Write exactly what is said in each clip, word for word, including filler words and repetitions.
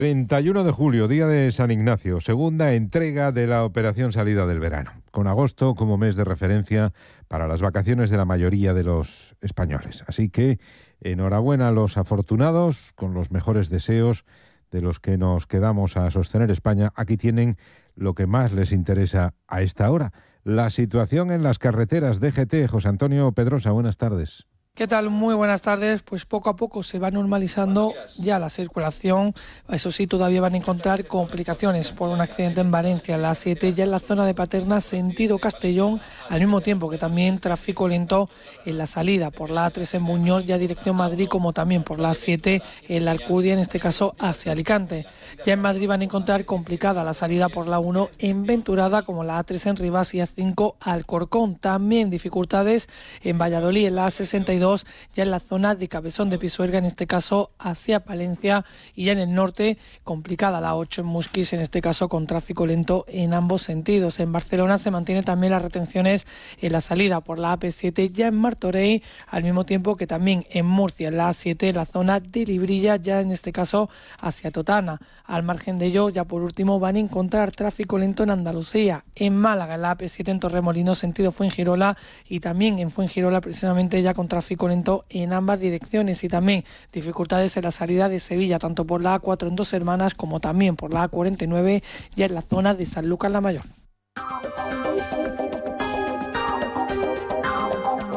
treinta y uno de julio, día de San Ignacio, segunda entrega de la operación salida del verano, con agosto como mes de referencia para las vacaciones de la mayoría de los españoles. Así que enhorabuena a los afortunados, con los mejores deseos de los que nos quedamos a sostener España. Aquí tienen lo que más les interesa a esta hora, la situación en las carreteras. D G T, José Antonio Pedrosa, buenas tardes. ¿Qué tal? Muy buenas tardes. Pues poco a poco se va normalizando ya la circulación. Eso sí, todavía van a encontrar complicaciones por un accidente en Valencia, la A siete, ya en la zona de Paterna, sentido Castellón, al mismo tiempo que también tráfico lento en la salida por la A tres en Buñol, ya dirección Madrid, como también por la A siete en la Alcudia, en este caso hacia Alicante. Ya en Madrid van a encontrar complicada la salida por la uno en Venturada, como la A tres en Rivas, y A cinco Alcorcón. También dificultades en Valladolid, en la A sesenta y dos, ya en la zona de Cabezón de Pisuerga, en este caso hacia Palencia, y ya en el norte complicada la A ocho en Musquis, en este caso con tráfico lento en ambos sentidos. En Barcelona se mantienen también las retenciones en la salida por la A P siete, ya en Martorell, al mismo tiempo que también en Murcia, en la A siete, en la zona de Librilla, ya en este caso hacia Totana. Al margen de ello, ya por último, van a encontrar tráfico lento en Andalucía, en Málaga, en la A P siete en Torremolinos, sentido Fuengirola, y también en Fuengirola precisamente ya con tráfico lento en ambas direcciones, y también dificultades en la salida de Sevilla, tanto por la A cuatro en Dos Hermanas como también por la A cuarenta y nueve, ya en la zona de Sanlúcar la Mayor.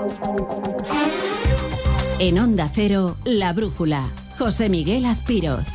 En Onda Cero, La Brújula, José Miguel Azpiroz.